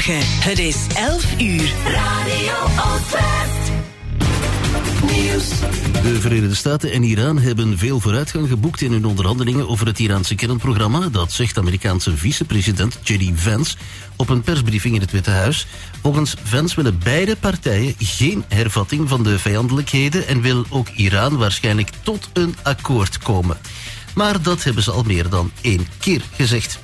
Goedemorgen, het is 11 uur. Radio Oostwest. Nieuws. De Verenigde Staten en Iran hebben veel vooruitgang geboekt in hun onderhandelingen over het Iraanse kernprogramma. Dat zegt Amerikaanse vicepresident J.D. Vance op een persbriefing in het Witte Huis. Volgens Vance willen beide partijen geen hervatting van de vijandelijkheden en wil ook Iran waarschijnlijk tot een akkoord komen. Maar dat hebben ze al meer dan 1 keer gezegd.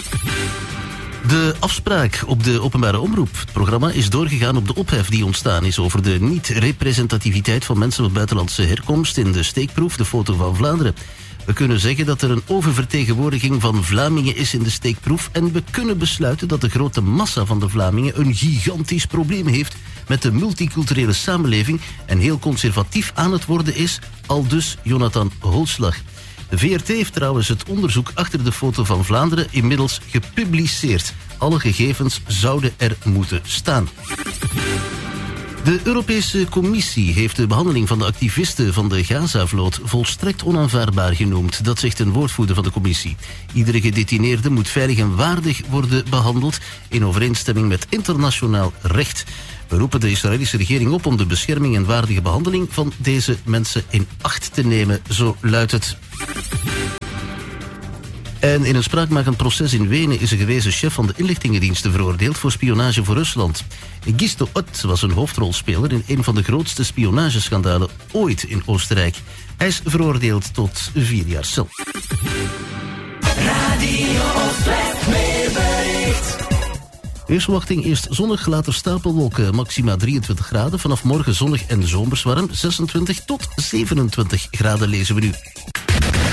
De afspraak op de openbare omroep. Het programma is doorgegaan op de ophef die ontstaan is over de niet-representativiteit van mensen van buitenlandse herkomst in de steekproef De Foto van Vlaanderen. We kunnen zeggen dat er een oververtegenwoordiging van Vlamingen is in de steekproef en we kunnen besluiten dat de grote massa van de Vlamingen een gigantisch probleem heeft met de multiculturele samenleving en heel conservatief aan het worden is, aldus Jonathan Holslag. De VRT heeft trouwens het onderzoek achter de Foto van Vlaanderen inmiddels gepubliceerd. Alle gegevens zouden er moeten staan. De Europese Commissie heeft de behandeling van de activisten van de Gaza-vloot volstrekt onaanvaardbaar genoemd. Dat zegt een woordvoerder van de Commissie. Iedere gedetineerde moet veilig en waardig worden behandeld in overeenstemming met internationaal recht. We roepen de Israëlische regering op om de bescherming en waardige behandeling van deze mensen in acht te nemen, zo luidt het. En in een spraakmakend proces in Wenen is een gewezen chef van de inlichtingendiensten veroordeeld voor spionage voor Rusland. Gisto Ott was een hoofdrolspeler in een van de grootste spionageschandalen ooit in Oostenrijk. Hij is veroordeeld tot 4 jaar cel. Radio Oostwest weerbericht. Weersverwachting eerst zonnig, later stapelwolken, maxima 23 graden. Vanaf morgen zonnig en zomers warm, 26 tot 27 graden lezen we nu.